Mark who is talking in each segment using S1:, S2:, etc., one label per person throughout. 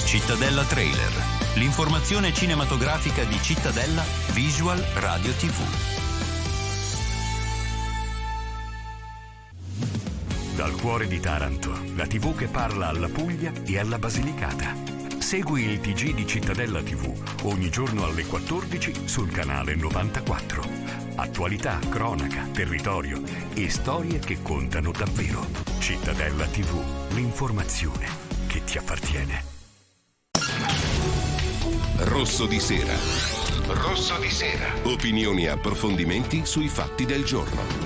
S1: Cittadella Trailer, l'informazione cinematografica di Cittadella Visual Radio TV.
S2: Dal cuore di Taranto, la TV che parla alla Puglia e alla Basilicata. Segui il TG di Cittadella TV ogni giorno alle 14 sul canale 94. Attualità, cronaca, territorio e storie che contano davvero. Cittadella TV, l'informazione che ti appartiene.
S3: Rosso di sera. Rosso di sera. Opinioni e approfondimenti sui fatti del giorno.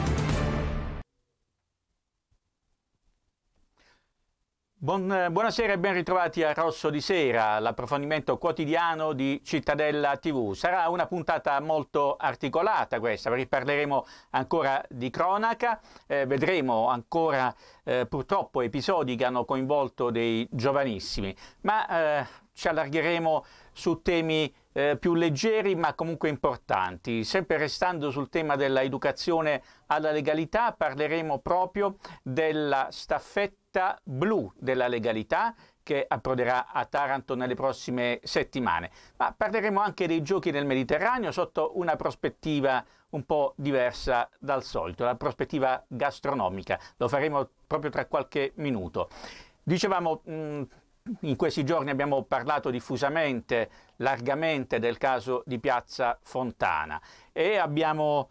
S4: Buonasera e ben ritrovati a Rosso di Sera, l'approfondimento quotidiano di Cittadella TV. Sarà una puntata molto articolata questa, perché parleremo ancora di cronaca, vedremo ancora purtroppo episodi che hanno coinvolto dei giovanissimi, ma ci allargheremo su temi più leggeri ma comunque importanti. Sempre restando sul tema dell'educazione alla legalità, parleremo proprio della staffetta blu della legalità che approderà a Taranto nelle prossime settimane. Ma parleremo anche dei giochi del Mediterraneo sotto una prospettiva un po' diversa dal solito, la prospettiva gastronomica. Lo faremo proprio tra qualche minuto. Dicevamo, in questi giorni abbiamo parlato diffusamente, largamente del caso di Piazza Fontana e abbiamo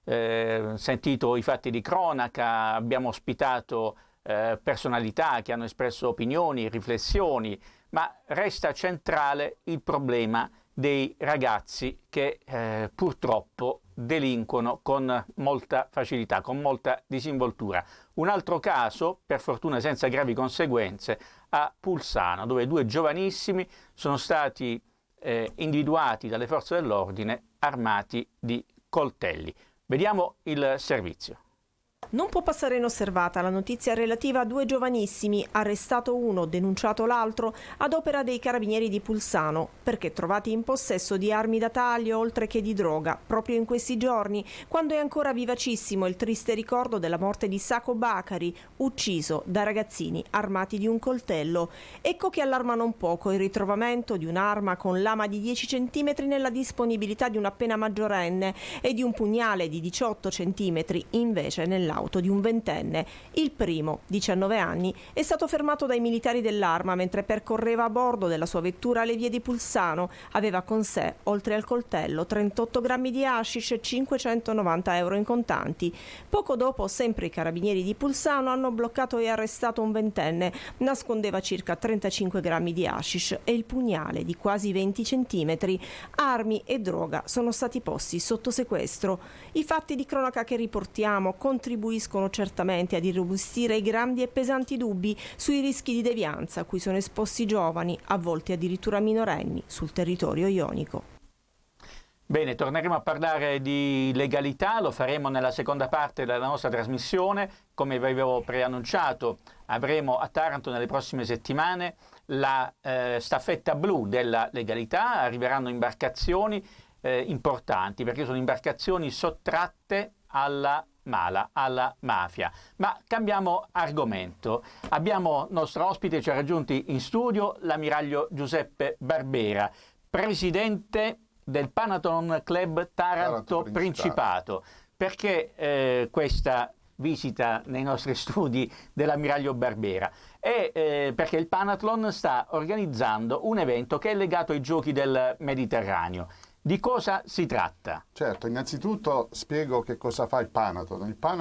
S4: sentito i fatti di cronaca, abbiamo ospitato personalità che hanno espresso opinioni, riflessioni, ma resta centrale il problema dei ragazzi che purtroppo delinquono con molta facilità, con molta disinvoltura. Un altro caso, per fortuna senza gravi conseguenze, a Pulsano, dove due giovanissimi sono stati individuati dalle forze dell'ordine armati di coltelli. Vediamo il servizio.
S5: Non può passare inosservata la notizia relativa a due giovanissimi, arrestato uno, denunciato l'altro, ad opera dei carabinieri di Pulsano, perché trovati in possesso di armi da taglio oltre che di droga, proprio in questi giorni, quando è ancora vivacissimo il triste ricordo della morte di Sako Bakari, ucciso da ragazzini armati di un coltello. Ecco che allarma non poco il ritrovamento di un'arma con lama di 10 cm nella disponibilità di un appena maggiorenne e di un pugnale di 18 cm invece nell'auto di un ventenne. Il primo, 19 anni, è stato fermato dai militari dell'Arma mentre percorreva a bordo della sua vettura le vie di Pulsano. Aveva con sé, oltre al coltello, 38 grammi di hashish e 590 euro in contanti. Poco dopo, sempre i carabinieri di Pulsano hanno bloccato e arrestato un ventenne. Nascondeva circa 35 grammi di hashish e il pugnale di quasi 20 centimetri. Armi e droga sono stati posti sotto sequestro. I fatti di cronaca che riportiamo contribuiscono certamente ad irrobustire i grandi e pesanti dubbi sui rischi di devianza a cui sono esposti i giovani, a volte addirittura minorenni, sul territorio ionico.
S4: Bene, torneremo a parlare di legalità, lo faremo nella seconda parte della nostra trasmissione. Come vi avevo preannunciato, avremo a Taranto nelle prossime settimane la staffetta blu della legalità. Arriveranno imbarcazioni importanti, perché sono imbarcazioni sottratte alla mafia. Ma cambiamo argomento. Abbiamo nostro ospite, ci ha raggiunti in studio l'ammiraglio Giuseppe Barbera, presidente del Panathlon Club Taranto Principato. Perché questa visita nei nostri studi dell'ammiraglio Barbera? Perché il Panathlon sta organizzando un evento che è legato ai giochi del Mediterraneo. Di cosa si tratta?
S6: Certo, innanzitutto spiego che cosa fa il Panathlon. Il